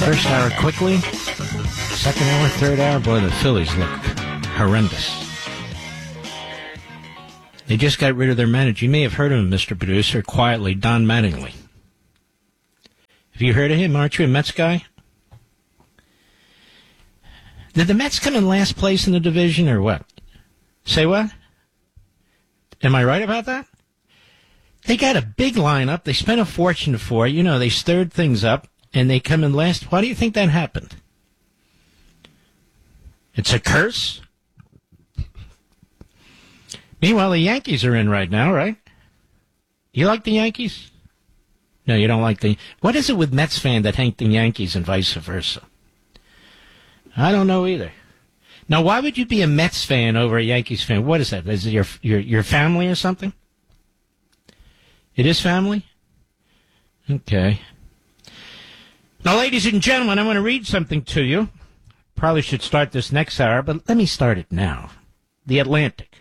First hour quickly. Second hour, third hour, boy, the Phillies look horrendous. They just got rid of their manager. You may have heard of him, Mr. Producer, quietly, Don Mattingly. Have you heard of him? Aren't you a Mets guy? Did the Mets come in last place in the division or what? Say what? Am I right about that? They got a big lineup. They spent a fortune for it. You know, they stirred things up, and they come in last. Why do you think that happened? It's a curse? Meanwhile, the Yankees are in right now, right? You like the Yankees? No, you don't like the... What is it with Mets fans that hate the Yankees and vice versa? I don't know either. Now, why would you be a Mets fan over a Yankees fan? What is that? Is it your family or something? It is family? Okay. Now, ladies and gentlemen, I'm going to read something to you. Probably should start this next hour, but let me start it now. The Atlantic.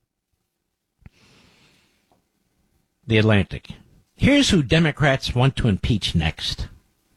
The Atlantic. Here's who Democrats want to impeach next.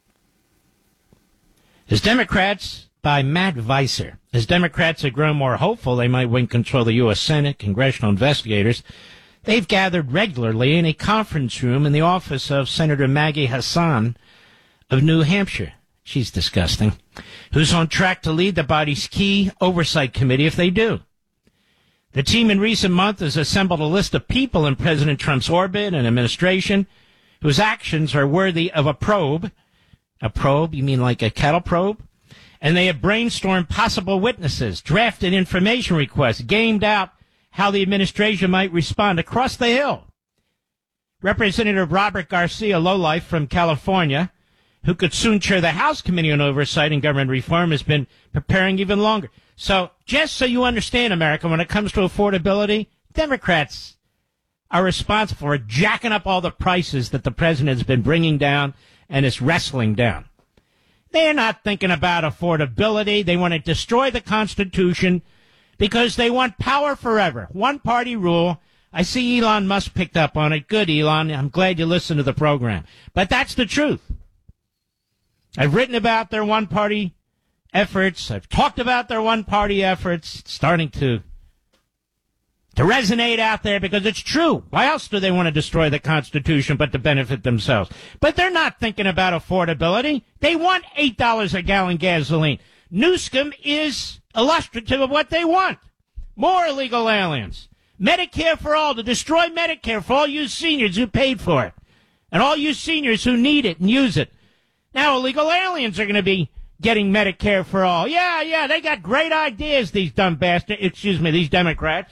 As Democrats, by Matt Viser, as Democrats have grown more hopeful they might win control of the U.S. Senate, congressional investigators, they've gathered regularly in a conference room in the office of Senator Maggie Hassan of New Hampshire. She's disgusting. Who's on track to lead the body's key oversight committee if they do. The team in recent months has assembled a list of people in President Trump's orbit and administration whose actions are worthy of a probe. A probe? You mean like a cattle probe? And they have brainstormed possible witnesses, drafted information requests, gamed out how the administration might respond across the hill. Representative Robert Garcia, lowlife from California, who could soon chair the House Committee on Oversight and Government Reform, has been preparing even longer. So, just so you understand, America, when it comes to affordability, Democrats are responsible for jacking up all the prices that the president has been bringing down and is wrestling down. They're not thinking about affordability. They want to destroy the Constitution because they want power forever. One-party rule. I see Elon Musk picked up on it. Good, Elon. I'm glad you listened to the program. But that's the truth. I've written about their one-party efforts. I've talked about their one-party efforts. It's starting to resonate out there because it's true. Why else do they want to destroy the Constitution but to benefit themselves? But they're not thinking about affordability. They want $8 a gallon gasoline. Newsom is illustrative of what they want. More illegal aliens. Medicare for all, to destroy Medicare for all you seniors who paid for it. And all you seniors who need it and use it. Now illegal aliens are going to be getting Medicare for all. Yeah, they got great ideas, these dumb bastards. These Democrats.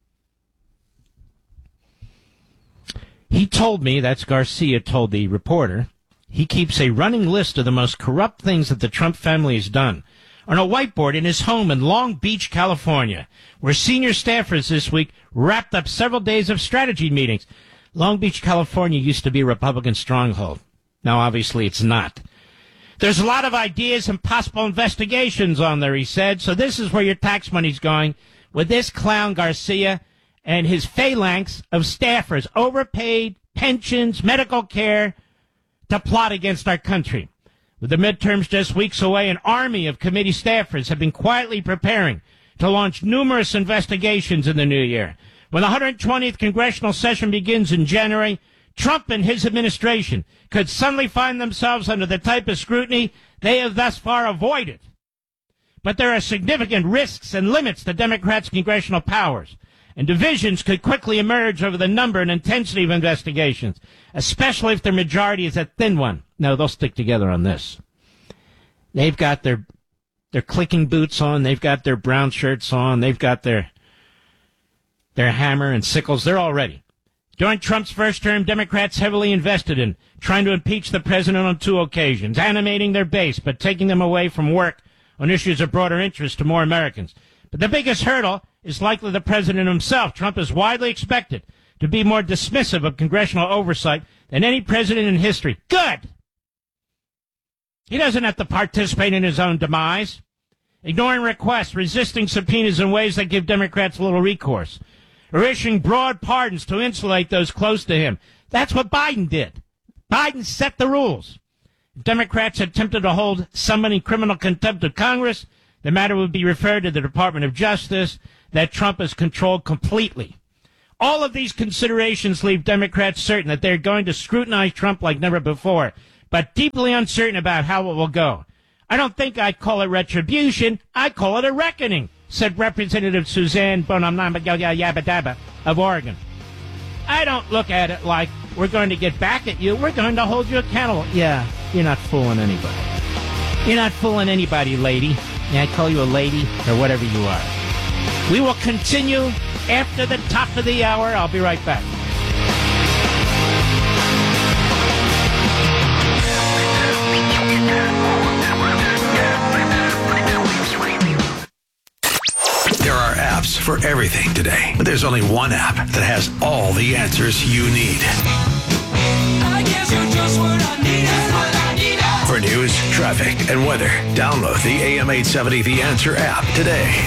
He told me, that's Garcia told the reporter, he keeps a running list of the most corrupt things that the Trump family has done on a whiteboard in his home in Long Beach, California, where senior staffers this week wrapped up several days of strategy meetings. Long Beach, California used to be a Republican stronghold. Now, obviously, it's not. There's a lot of ideas and possible investigations on there, he said. So this is where your tax money's going with this clown Garcia and his phalanx of staffers, overpaid, pensions, medical care, to plot against our country. With the midterms just weeks away, an army of committee staffers have been quietly preparing to launch numerous investigations in the new year. When the 120th congressional session begins in January, Trump and his administration could suddenly find themselves under the type of scrutiny they have thus far avoided. But there are significant risks and limits to Democrats' congressional powers, and divisions could quickly emerge over the number and intensity of investigations, especially if their majority is a thin one. No, they'll stick together on this. They've got their clicking boots on, they've got their brown shirts on, they've got their hammer and sickles, they're all ready. During Trump's first term, Democrats heavily invested in trying to impeach the president on 2 occasions, animating their base, but taking them away from work on issues of broader interest to more Americans. But the biggest hurdle is likely the president himself. Trump is widely expected to be more dismissive of congressional oversight than any president in history. Good! He doesn't have to participate in his own demise. Ignoring requests, resisting subpoenas in ways that give Democrats little recourse, or issuing broad pardons to insulate those close to him. That's what Biden did. Biden set the rules. If Democrats attempted to hold someone in criminal contempt of Congress, the matter would be referred to the Department of Justice that Trump has controlled completely. All of these considerations leave Democrats certain that they're going to scrutinize Trump like never before, but deeply uncertain about how it will go. I don't think I'd call it retribution. I call it a reckoning, said Representative Suzanne Bonamaba of Oregon. I don't look at it like we're going to get back at you. We're going to hold you accountable. Yeah, you're not fooling anybody. You're not fooling anybody, lady. Yeah, I call you a lady or whatever you are. We will continue after the top of the hour. I'll be right back. There are apps for everything today, but there's only one app that has all the answers you need. I guess you're just what I need. For news, traffic, and weather, download the AM 870 The Answer app today.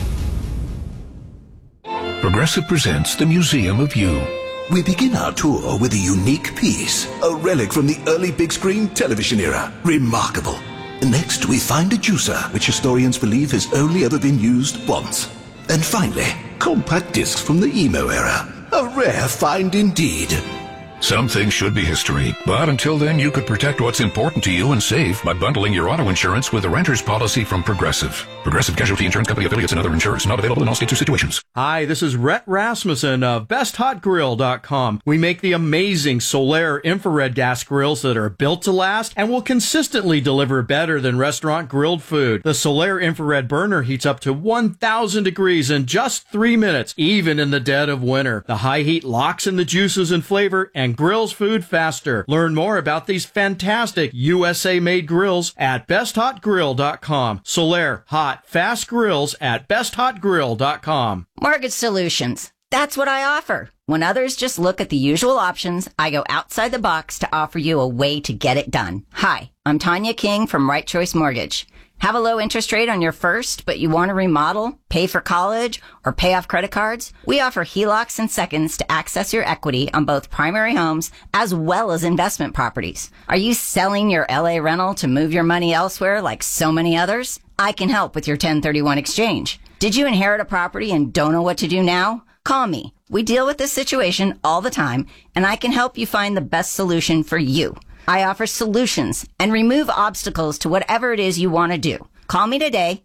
Progressive presents the Museum of You. We begin our tour with a unique piece, a relic from the early big screen television era. Remarkable. Next, we find a juicer, which historians believe has only ever been used once. And finally, compact discs from the emo era. A rare find indeed. Some things should be history, but until then, you could protect what's important to you and save by bundling your auto insurance with a renter's policy from Progressive. Progressive Casualty Insurance Company affiliates and other insurers. Not available in all states or situations. Hi, this is Rhett Rasmussen of BestHotGrill.com. We make the amazing Solaire infrared gas grills that are built to last and will consistently deliver better than restaurant grilled food. The Solaire infrared burner heats up to 1,000 degrees in just 3 minutes, even in the dead of winter. The high heat locks in the juices and flavor and grills food faster. Learn more about these fantastic USA-made grills at BestHotGrill.com. Solaire hot, fast grills at BestHotGrill.com. Mortgage Solutions. That's what I offer. When others just look at the usual options, I go outside the box to offer you a way to get it done. Hi, I'm Tanya King from Right Choice Mortgage. Have a low interest rate on your first, but you want to remodel, pay for college, or pay off credit cards? We offer HELOCs and seconds to access your equity on both primary homes as well as investment properties. Are you selling your LA rental to move your money elsewhere like so many others? I can help with your 1031 exchange. Did you inherit a property and don't know what to do now? Call me. We deal with this situation all the time, and I can help you find the best solution for you. I offer solutions and remove obstacles to whatever it is you want to do. Call me today,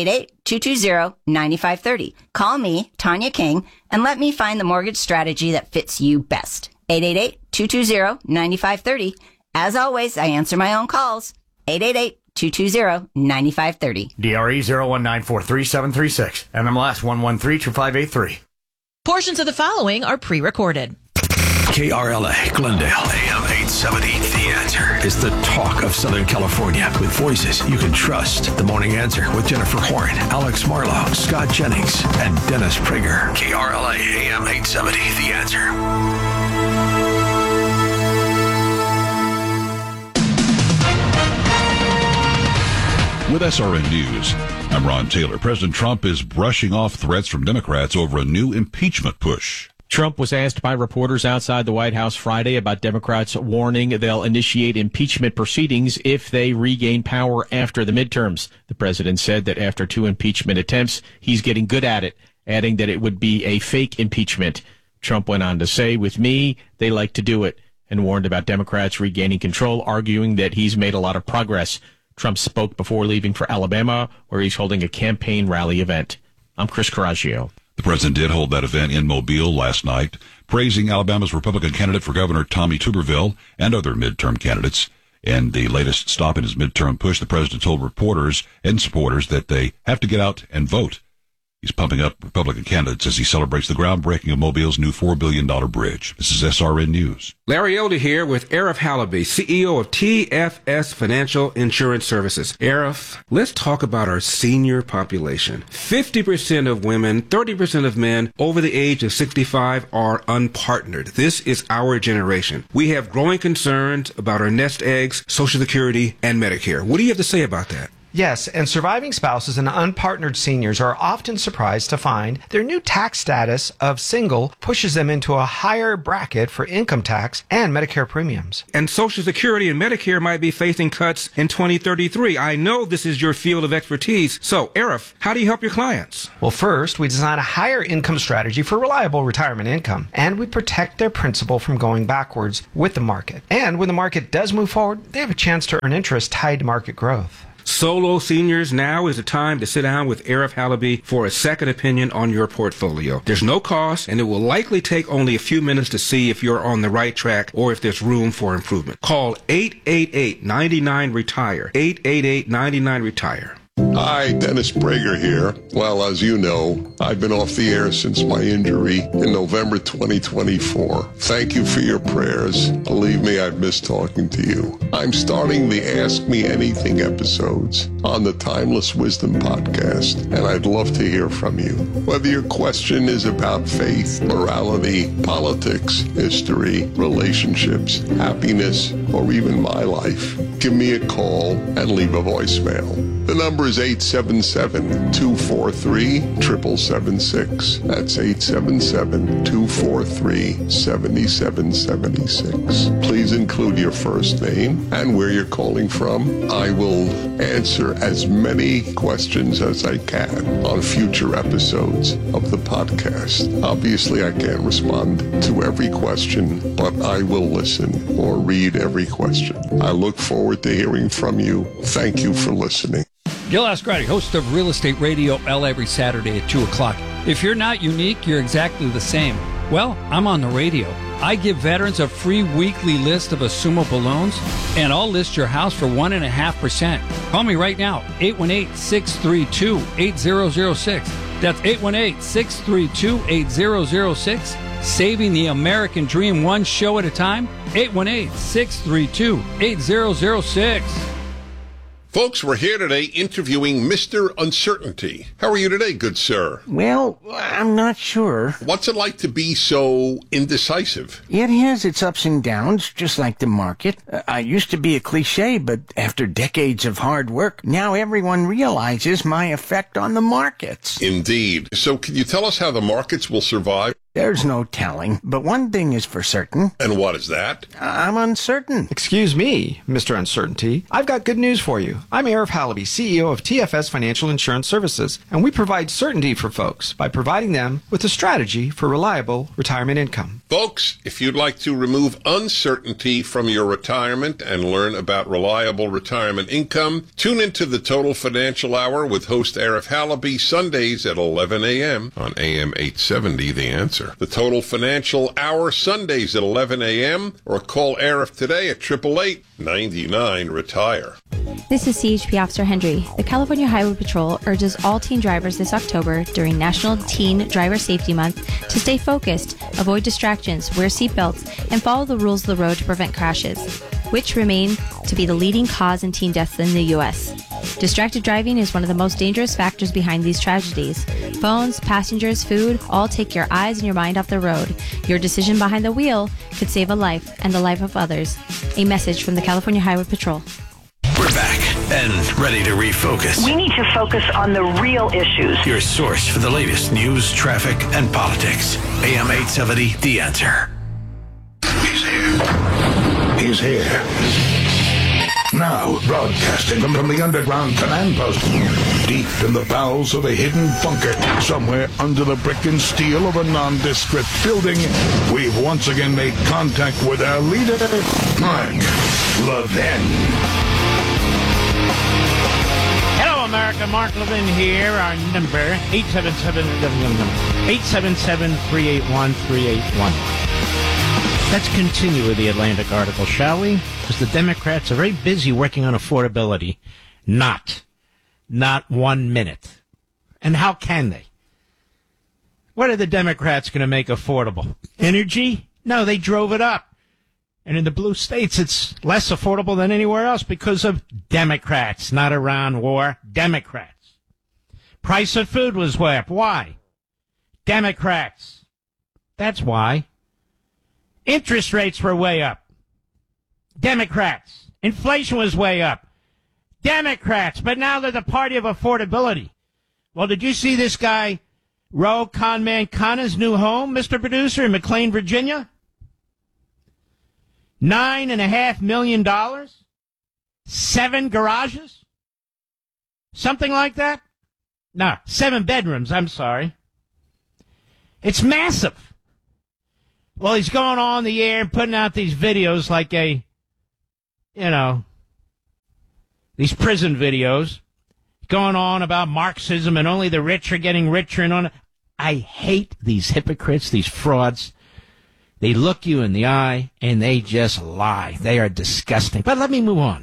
888-220-9530. Call me, Tanya King, and let me find the mortgage strategy that fits you best. 888-220-9530. As always, I answer my own calls. 888-220-9530. DRE 019433736. NMLS 1132583. Portions of the following are pre-recorded. KRLA, Glendale, AM 870, The Answer is the talk of Southern California with voices you can trust. The Morning Answer with Jennifer Horn, Alex Marlowe, Scott Jennings, and Dennis Prager. KRLA, AM 870, The Answer. With SRN News, I'm Ron Taylor. President Trump is brushing off threats from Democrats over a new impeachment push. Trump was asked by reporters outside the White House Friday about Democrats warning they'll initiate impeachment proceedings if they regain power after the midterms. The president said that after 2 impeachment attempts, he's getting good at it, adding that it would be a fake impeachment. Trump went on to say, with me, they like to do it, and warned about Democrats regaining control, arguing that he's made a lot of progress. Trump spoke before leaving for Alabama, where he's holding a campaign rally event. I'm Chris Coraggio. The president did hold that event in Mobile last night, praising Alabama's Republican candidate for governor Tommy Tuberville and other midterm candidates. In the latest stop in his midterm push, the president told reporters and supporters that they have to get out and vote. He's pumping up Republican candidates as he celebrates the groundbreaking of Mobile's new $4 billion bridge. This is SRN News. Larry Elder here with Arif Halaby, CEO of TFS Financial Insurance Services. Arif, let's talk about our senior population. 50% of women, 30% of men over the age of 65 are unpartnered. This is our generation. We have growing concerns about our nest eggs, Social Security, and Medicare. What do you have to say about that? Yes, and surviving spouses and unpartnered seniors are often surprised to find their new tax status of single pushes them into a higher bracket for income tax and Medicare premiums. And Social Security and Medicare might be facing cuts in 2033. I know this is your field of expertise. So, Arif, how do you help your clients? Well, first, we design a higher income strategy for reliable retirement income, and we protect their principal from going backwards with the market. And when the market does move forward, they have a chance to earn interest tied to market growth. Solo seniors, now is the time to sit down with Arif Halaby for a second opinion on your portfolio. There's no cost, and it will likely take only a few minutes to see if you're on the right track or if there's room for improvement. Call 888-99-RETIRE. 888-99-RETIRE. Hi, Dennis Prager here. Well, as you know, I've been off the air since my injury in November 2024. Thank you for your prayers. Believe me, I've missed talking to you. I'm starting the Ask Me Anything episodes on the Timeless Wisdom podcast, and I'd love to hear from you. Whether your question is about faith, morality, politics, history, relationships, happiness, or even my life, give me a call and leave a voicemail. The number is 877-243-7776. That's 877-243-7776. Please include your first name and where you're calling from. I will answer as many questions as I can on future episodes of the podcast. Obviously, I can't respond to every question, but I will listen or read every question. I look forward to hearing from you. Thank you for listening. Gil Ascardi, host of Real Estate Radio L every Saturday at 2 o'clock. If you're not unique, you're exactly the same. Well, I'm on the radio. I give veterans a free weekly list of assumable loans, and I'll list your house for 1.5%. Call me right now, 818-632-8006. That's 818-632-8006. Saving the American Dream one show at a time, 818-632-8006. Folks, we're here today interviewing Mr. Uncertainty. How are you today, good sir? Well, I'm not sure. What's it like to be so indecisive? It has its ups and downs, just like the market. I used to be a cliche, but after decades of hard work, now everyone realizes my effect on the markets. Indeed. So can you tell us how the markets will survive? There's no telling, but one thing is for certain. And what is that? I'm uncertain. Excuse me, Mr. Uncertainty. I've got good news for you. I'm Arif Halaby, CEO of TFS Financial Insurance Services, and we provide certainty for folks by providing them with a strategy for reliable retirement income. Folks, if you'd like to remove uncertainty from your retirement and learn about reliable retirement income, tune into the Total Financial Hour with host Arif Halaby Sundays at 11 a.m. on AM 870 The Answer. The Total Financial Hour Sundays at 11 a.m. or call Arif today at 888-99-RETIRE. This is CHP Officer Hendry. The California Highway Patrol urges all teen drivers this October during National Teen Driver Safety Month to stay focused, avoid distractions, wear seatbelts, and follow the rules of the road to prevent crashes, which remain to be the leading cause in teen deaths in the U.S. Distracted driving is one of the most dangerous factors behind these tragedies. Phones, passengers, food, all take your eyes and your mind off the road. Your decision behind the wheel could save a life and the life of others. A message from the California Highway Patrol. We're back and ready to refocus. We need to focus on the real issues. Your source for the latest news, traffic, and politics. AM 870, The Answer. He's here. He's here. Now, broadcasting from the underground command post, deep in the bowels of a hidden bunker, somewhere under the brick and steel of a nondescript building, we've once again made contact with our leader, Mark Levin. Hello, America. Mark Levin here. Our number, 877-381-381. Let's continue with the Atlantic article, shall we? Because the Democrats are very busy working on affordability. Not 1 minute. And how can they? What are the Democrats going to make affordable? Energy? No, they drove it up. And in the blue states, it's less affordable than anywhere else because of Democrats, not Iran war. Democrats. Price of food was way up. Why? Democrats. That's why. Interest rates were way up. Democrats. Inflation was way up. Democrats, but now they're the party of affordability. Well, did you see this guy, Ro Conman Khanna's new home, Mr. Producer, in McLean, Virginia? $9.5 million? 7 garages? Something like that? No, 7 bedrooms, I'm sorry. It's massive. Well, he's going on the air and putting out these videos like these prison videos, going on about Marxism and only the rich are getting richer and on. I hate these hypocrites, these frauds. They look you in the eye and they just lie. They are disgusting. But let me move on.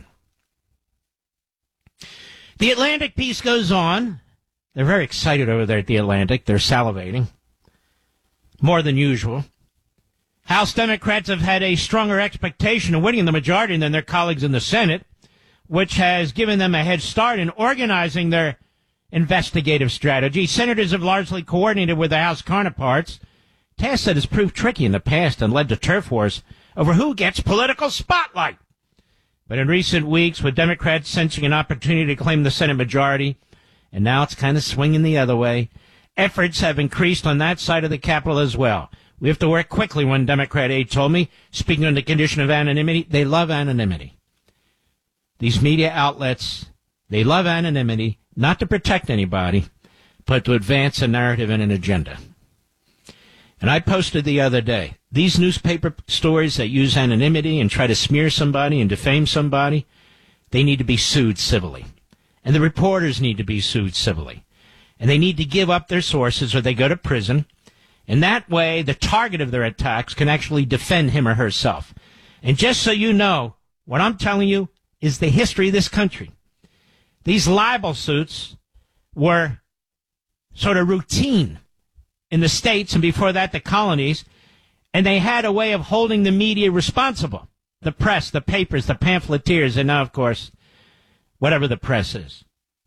The Atlantic piece goes on. They're very excited over there at the Atlantic. They're salivating. More than usual. House Democrats have had a stronger expectation of winning the majority than their colleagues in the Senate, which has given them a head start in organizing their investigative strategy. Senators have largely coordinated with the House counterparts, tasks that has proved tricky in the past and led to turf wars over who gets political spotlight. But in recent weeks, with Democrats sensing an opportunity to claim the Senate majority, and now it's kind of swinging the other way, efforts have increased on that side of the Capitol as well. We have to work quickly, one Democrat aide told me, speaking on the condition of anonymity. They love anonymity. These media outlets, they love anonymity, not to protect anybody, but to advance a narrative and an agenda. And I posted the other day, these newspaper stories that use anonymity and try to smear somebody and defame somebody, they need to be sued civilly. And the reporters need to be sued civilly. And they need to give up their sources or they go to prison. And that way, the target of their attacks can actually defend him or herself. And just so you know, what I'm telling you is the history of this country. These libel suits were sort of routine in the states and before that the colonies, and they had a way of holding the media responsible. The press, the papers, the pamphleteers, and now, of course, whatever the press is.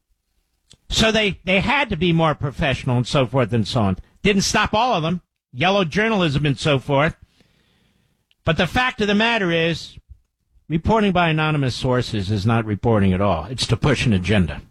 So they had to be more professional and so forth and so on. Didn't stop all of them. Yellow journalism and so forth. But the fact of the matter is, reporting by anonymous sources is not reporting at all. It's to push an agenda.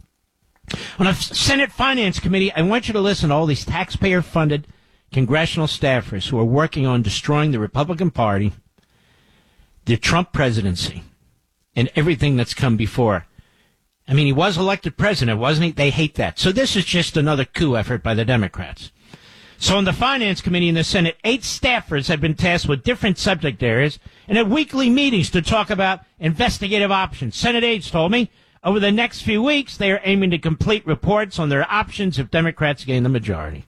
On a Senate Finance Committee, I want you to listen to all these taxpayer-funded congressional staffers who are working on destroying the Republican Party, the Trump presidency, and everything that's come before. I mean, he was elected president, wasn't he? They hate that. So this is just another coup effort by the Democrats. So in the Finance Committee in the Senate, 8 staffers have been tasked with different subject areas and at weekly meetings to talk about investigative options. Senate aides told me over the next few weeks they are aiming to complete reports on their options if Democrats gain the majority.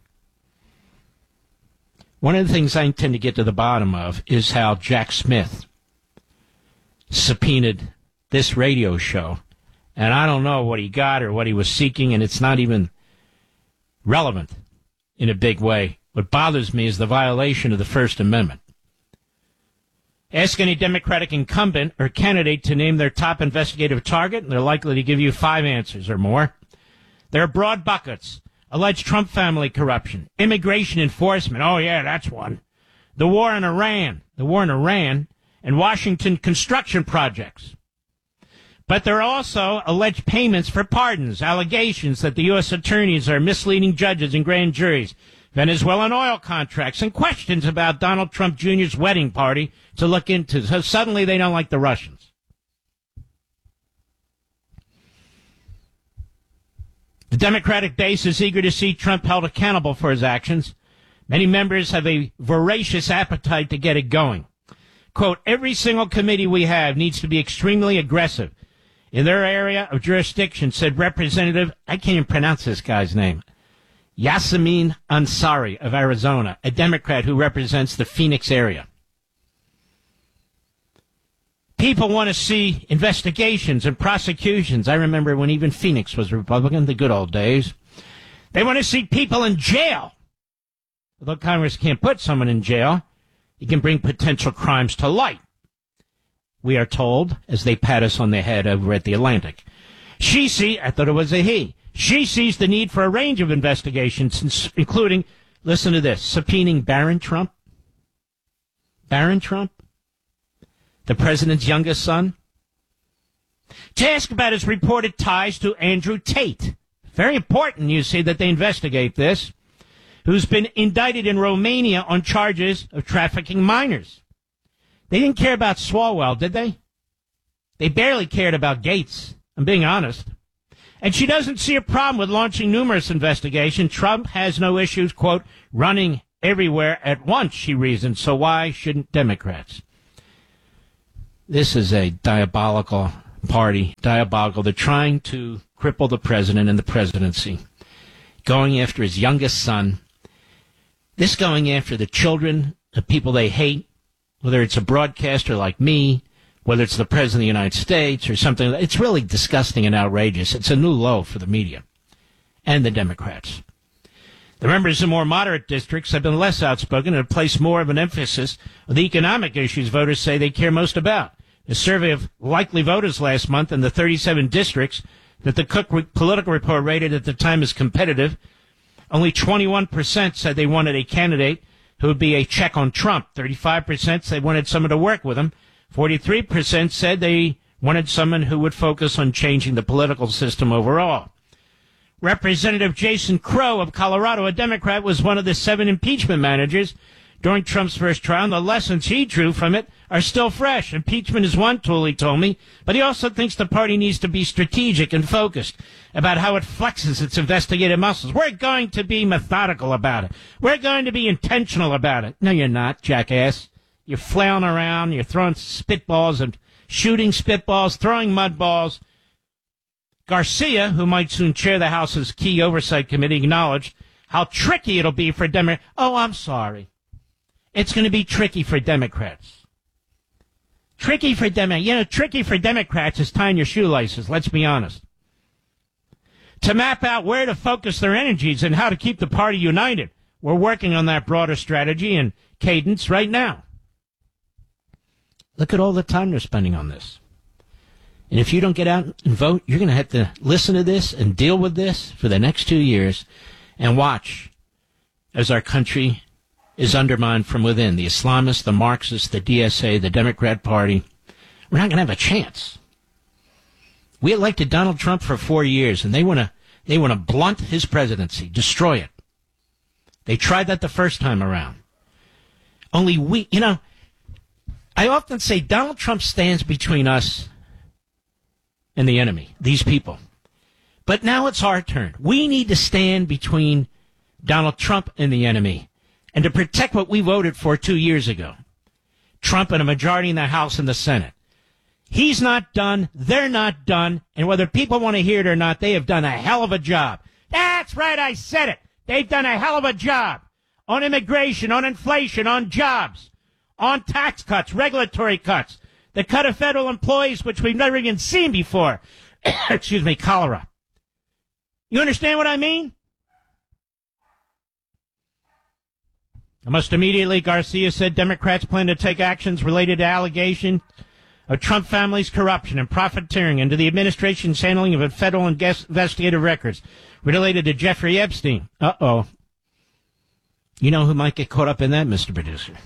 One of the things I intend to get to the bottom of is how Jack Smith subpoenaed this radio show. And I don't know what he got or what he was seeking, and it's not even relevant in a big way. What bothers me is the violation of the First Amendment. Ask any Democratic incumbent or candidate to name their top investigative target, and they're likely to give you 5 answers or more. There are broad buckets. Alleged Trump family corruption. Immigration enforcement. Oh, yeah, that's one. The war in Iran. And Washington construction projects. But there are also alleged payments for pardons, allegations that the U.S. attorneys are misleading judges and grand juries, Venezuelan oil contracts, and questions about Donald Trump Jr.'s wedding party to look into. So suddenly they don't like the Russians. The Democratic base is eager to see Trump held accountable for his actions. Many members have a voracious appetite to get it going. Quote, every single committee we have needs to be extremely aggressive in their area of jurisdiction, said Representative, I can't even pronounce this guy's name, Yasemin Ansari of Arizona, a Democrat who represents the Phoenix area. People want to see investigations and prosecutions. I remember when even Phoenix was Republican, the good old days. They want to see people in jail. Although Congress can't put someone in jail, it can bring potential crimes to light. We are told, as they pat us on the head over at the Atlantic. I thought it was a he. She sees the need for a range of investigations, including, listen to this, subpoenaing Barron Trump. Barron Trump? The president's youngest son? to ask about his reported ties to Andrew Tate. Very important, you see, that they investigate this, who's been indicted in Romania on charges of trafficking minors. They didn't care about Swalwell, did they? They barely cared about Gates, I'm being honest. And she doesn't see a problem with launching numerous investigations. Trump has no issues, quote, running everywhere at once, she reasons. So why shouldn't Democrats? This is a diabolical party. Diabolical. They're trying to cripple the president and the presidency. Going after his youngest son. This going after the children of people they hate, whether it's a broadcaster like me, whether it's the President of the United States or something. It's really disgusting and outrageous. It's a new low for the media and the Democrats. The members of more moderate districts have been less outspoken and have placed more of an emphasis on the economic issues voters say they care most about. A survey of likely voters last month in the 37 districts that the Cook Political Report rated at the time as competitive, only 21% said they wanted a candidate who would be a check on Trump. 35% said they wanted someone to work with him. 43% said they wanted someone who would focus on changing the political system overall. Representative Jason Crow of Colorado, a Democrat, was one of the 7 impeachment managers during Trump's first trial, and the lessons he drew from it are still fresh. Impeachment is one tool, he told me, but he also thinks the party needs to be strategic and focused about how it flexes its investigative muscles. We're going to be methodical about it. We're going to be intentional about it. No, you're not, jackass. You're flailing around, you're throwing spitballs and shooting spitballs, throwing mud balls. Garcia, who might soon chair the House's key oversight committee, acknowledged how tricky it'll be for Democrats. Oh, I'm sorry. It's going to be tricky for Democrats. Tricky for Democrats is tying your shoelaces, let's be honest. To map out where to focus their energies and how to keep the party united. We're working on that broader strategy and cadence right now. Look at all the time they're spending on this. And if you don't get out and vote, you're going to have to listen to this and deal with this for the next 2 years and watch as our country is undermined from within. The Islamists, the Marxists, the DSA, the Democrat Party. We're not going to have a chance. We elected Donald Trump for 4 years, and they want to blunt his presidency, destroy it. They tried that the first time around. Only I often say Donald Trump stands between us and the enemy, these people. But now it's our turn. We need to stand between Donald Trump and the enemy and to protect what we voted for 2 years ago. Trump and a majority in the House and the Senate. He's not done. They're not done. And whether people want to hear it or not, they have done a hell of a job. That's right. I said it. They've done a hell of a job on immigration, on inflation, on jobs, on tax cuts, regulatory cuts, the cut of federal employees, which we've never even seen before. Excuse me, cholera. You understand what I mean? Almost immediately, Garcia said Democrats plan to take actions related to allegation of Trump family's corruption and profiteering into the administration's handling of federal investigative records related to Jeffrey Epstein. Uh-oh. You know who might get caught up in that, Mr. Producer?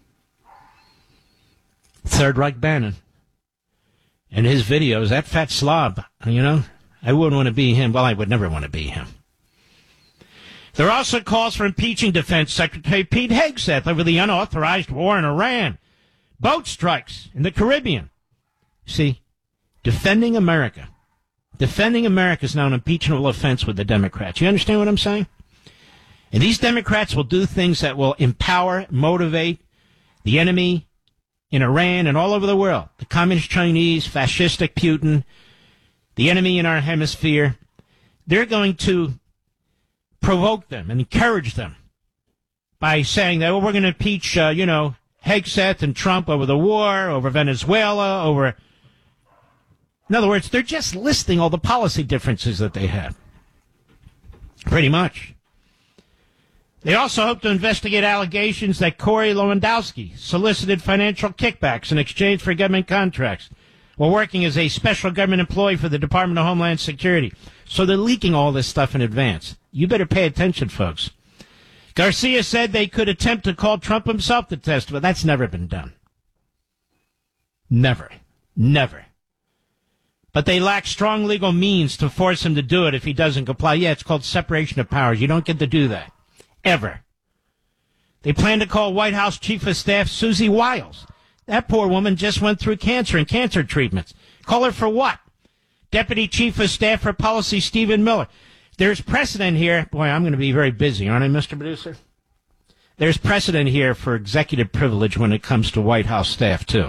Third Reich Bannon. And his videos, that fat slob, I wouldn't want to be him. Well, I would never want to be him. There are also calls for impeaching Defense Secretary Pete Hegseth over the unauthorized war in Iran, boat strikes in the Caribbean. See, defending America is now an impeachable offense with the Democrats. You understand what I'm saying? And these Democrats will do things that will empower, motivate the enemy in Iran and all over the world. The communist Chinese, fascistic Putin, the enemy in our hemisphere. They're going to provoke them and encourage them by saying that, we're going to impeach, Hegseth and Trump over the war, over Venezuela, over... In other words, they're just listing all the policy differences that they have. Pretty much. They also hope to investigate allegations that Corey Lewandowski solicited financial kickbacks in exchange for government contracts while working as a special government employee for the Department of Homeland Security. So they're leaking all this stuff in advance. You better pay attention, folks. Garcia said they could attempt to call Trump himself to testify. That's never been done. Never. But they lack strong legal means to force him to do it if he doesn't comply. Yeah, it's called separation of powers. You don't get to do that. Ever. They plan to call White House Chief of Staff Susie Wiles. That poor woman just went through cancer and cancer treatments. Call her for what? Deputy Chief of Staff for Policy Stephen Miller. There's precedent here. Boy, I'm going to be very busy, aren't I, Mr. Producer? There's precedent here for executive privilege when it comes to White House staff, too.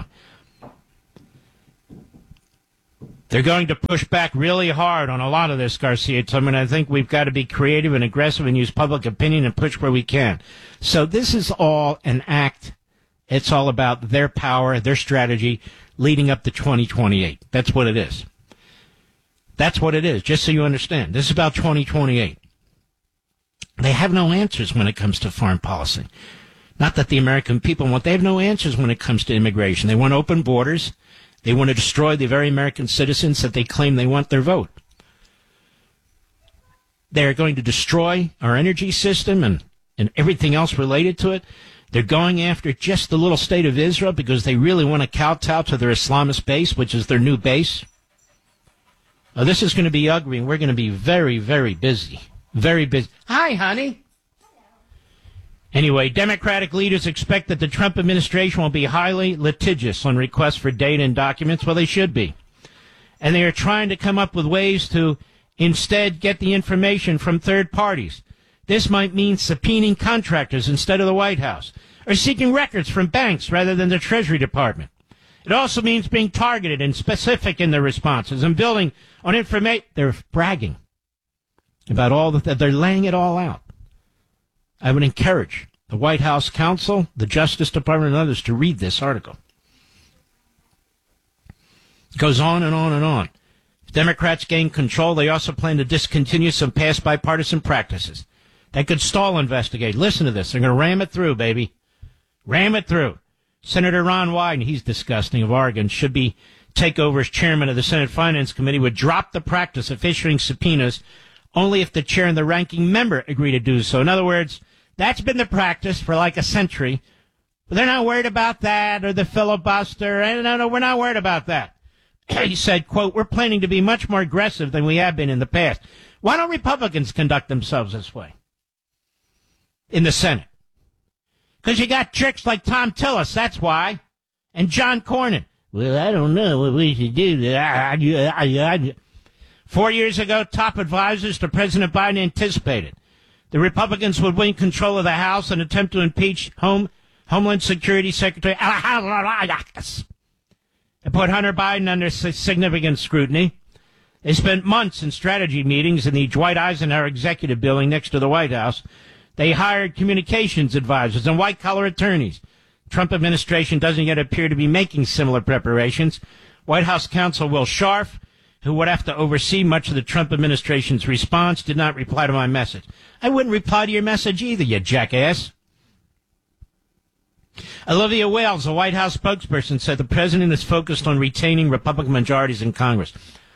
They're going to push back really hard on a lot of this, Garcia. I mean, I think we've got to be creative and aggressive and use public opinion and push where we can. So this is all an act. It's all about their power, their strategy leading up to 2028. That's what it is. That's what it is, just so you understand. This is about 2028. They have no answers when it comes to foreign policy. Not that the American people want. They have no answers when it comes to immigration. They want open borders. They want to destroy the very American citizens that they claim they want their vote. They're going to destroy our energy system and everything else related to it. They're going after just the little state of Israel because they really want to kowtow to their Islamist base, which is their new base. Oh, this is going to be ugly, and we're going to be very, very busy. Very busy. Hi, honey. Anyway, Democratic leaders expect that the Trump administration will be highly litigious on requests for data and documents. Well, they should be. And they are trying to come up with ways to instead get the information from third parties. This might mean subpoenaing contractors instead of the White House, or seeking records from banks rather than the Treasury Department. It also means being targeted and specific in their responses and building on information. They're bragging about all that. They're laying it all out. I would encourage the White House counsel, the Justice Department, and others to read this article. It goes on and on and on. If Democrats gain control, they also plan to discontinue some past bipartisan practices that could stall investigation. Listen to this. They're going to ram it through, baby. Ram it through. Senator Ron Wyden, he's disgusting, of Oregon, should be take over as chairman of the Senate Finance Committee, would drop the practice of issuing subpoenas only if the chair and the ranking member agree to do so. In other words, that's been the practice for like a century. But they're not worried about that or the filibuster. No, we're not worried about that. He said, quote, we're planning to be much more aggressive than we have been in the past. Why don't Republicans conduct themselves this way in the Senate? Because you got jerks like Tom Tillis, that's why. And John Cornyn. Well, I don't know what we should do. 4 years ago, top advisors to President Biden anticipated the Republicans would win control of the House and attempt to impeach Homeland Security Secretary and put Hunter Biden under significant scrutiny. They spent months in strategy meetings in the Dwight Eisenhower Executive Building next to the White House. They hired communications advisors and white-collar attorneys. Trump administration doesn't yet appear to be making similar preparations. White House counsel Will Scharf, who would have to oversee much of the Trump administration's response, did not reply to my message. I wouldn't reply to your message either, you jackass. Olivia Wales, a White House spokesperson, said the president is focused on retaining Republican majorities in Congress.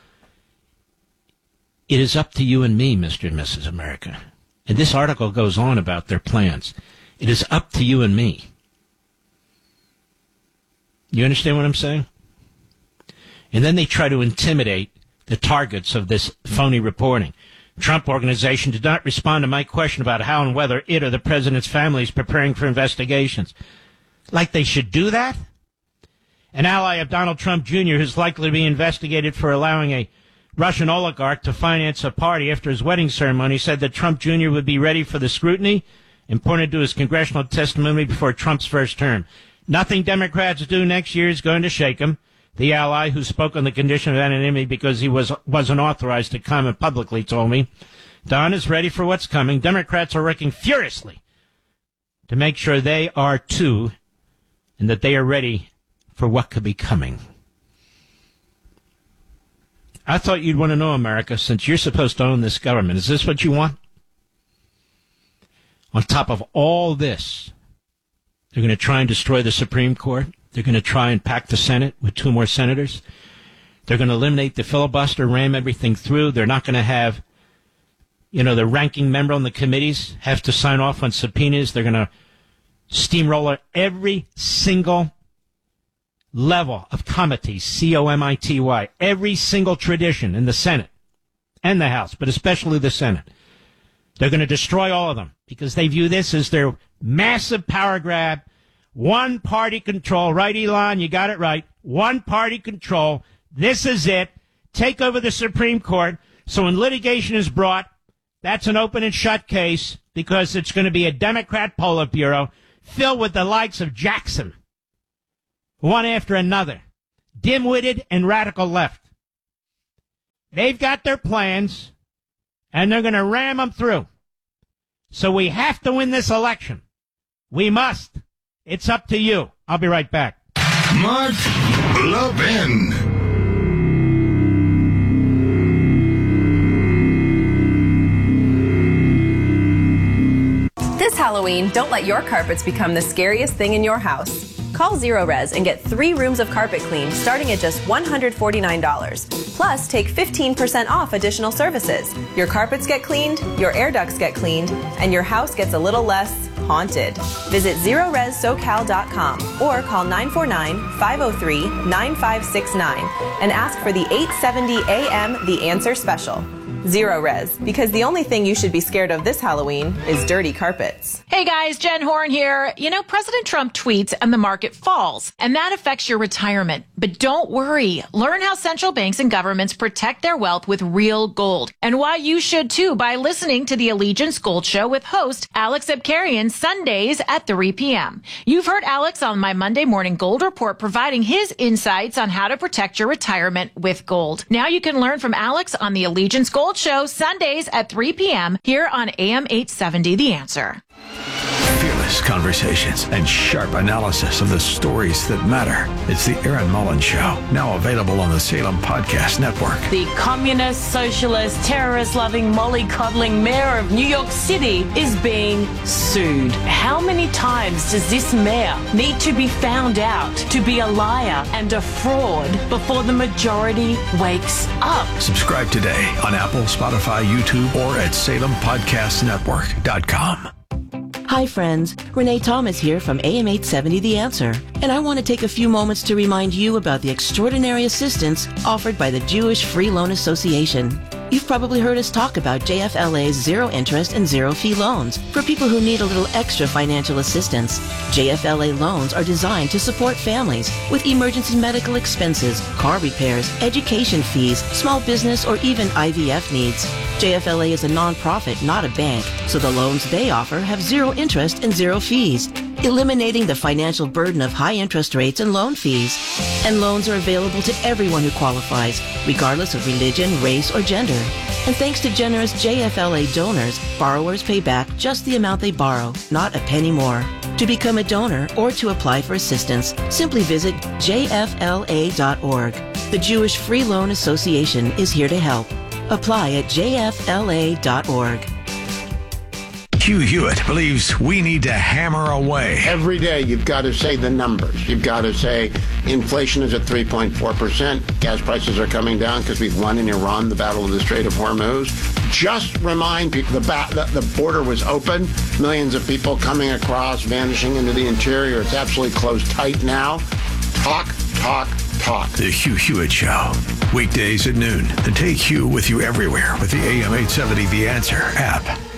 It is up to you and me, Mr. and Mrs. America. And this article goes on about their plans. It is up to you and me. You understand what I'm saying? And then they try to intimidate the targets of this phony reporting. Trump Organization did not respond to my question about how and whether it or the president's family is preparing for investigations. Like they should do that? An ally of Donald Trump Jr. who's likely to be investigated for allowing a Russian oligarch to finance a party after his wedding ceremony said that Trump Jr. would be ready for the scrutiny and pointed to his congressional testimony before Trump's first term. Nothing Democrats do next year is going to shake him. The ally, who spoke on the condition of anonymity because he wasn't authorized to comment publicly, told me, Don is ready for what's coming. Democrats are working furiously to make sure they are too, and that they are ready for what could be coming. I thought you'd want to know, America, since you're supposed to own this government. Is this what you want? On top of all this, they're going to try and destroy the Supreme Court. They're going to try and pack the Senate with 2 more senators. They're going to eliminate the filibuster, ram everything through. They're not going to have, the ranking member on the committees have to sign off on subpoenas. They're going to steamroller every single level of comity, C-O-M-I-T-Y, every single tradition in the Senate and the House, but especially the Senate. They're going to destroy all of them because they view this as their massive power grab, one-party control. Right, Elon? You got it right. One-party control. This is it. Take over the Supreme Court. So when litigation is brought, that's an open and shut case because it's going to be a Democrat Politburo filled with the likes of Jackson, one after another, dim-witted and radical left. They've got their plans, and they're going to ram them through. So we have to win this election. We must. It's up to you. I'll be right back. Mark Levin. This Halloween, don't let your carpets become the scariest thing in your house. Call Zero Res and get 3 rooms of carpet cleaned starting at just $149. Plus, take 15% off additional services. Your carpets get cleaned, your air ducts get cleaned, and your house gets a little less haunted. Visit ZeroResSoCal.com or call 949-503-9569 and ask for the 870 AM The Answer Special. Zero Res, because the only thing you should be scared of this Halloween is dirty carpets. Hey guys, Jen Horn here. You know, President Trump tweets and the market falls, and that affects your retirement. But don't worry. Learn how central banks and governments protect their wealth with real gold, and why you should too by listening to the Allegiance Gold Show with host Alex Abkarian Sundays at 3 p.m. You've heard Alex on my Monday Morning Gold Report providing his insights on how to protect your retirement with gold. Now you can learn from Alex on the Allegiance Gold Show Sundays at 3 p.m. here on AM 870 The Answer. Fearless conversations and sharp analysis of the stories that matter. It's the Aaron Mullins Show, now available on the Salem Podcast Network. The communist, socialist, terrorist-loving, mollycoddling mayor of New York City is being sued. How many times does this mayor need to be found out to be a liar and a fraud before the majority wakes up? Subscribe today on Apple, Spotify, YouTube, or at SalemPodcastNetwork.com. Hi friends, Renee Thomas here from AM 870 The Answer, and I want to take a few moments to remind you about the extraordinary assistance offered by the Jewish Free Loan Association. You've probably heard us talk about JFLA's zero interest and zero fee loans for people who need a little extra financial assistance. JFLA loans are designed to support families with emergency medical expenses, car repairs, education fees, small business, or even IVF needs. JFLA is a nonprofit, not a bank, so the loans they offer have zero interest and zero fees, eliminating the financial burden of high interest rates and loan fees. And loans are available to everyone who qualifies, regardless of religion, race, or gender. And thanks to generous JFLA donors, borrowers pay back just the amount they borrow, not a penny more. To become a donor or to apply for assistance, simply visit jfla.org. The Jewish Free Loan Association is here to help. Apply at jfla.org. Hugh Hewitt believes we need to hammer away. Every day you've got to say the numbers. You've got to say inflation is at 3.4%. Gas prices are coming down because we've won in Iran the battle of the Strait of Hormuz. Just remind people the border was open. Millions of people coming across, vanishing into the interior. It's absolutely closed tight now. Talk. The Hugh Hewitt Show. Weekdays at noon. And take Hugh with you everywhere with the AM 870 The Answer app.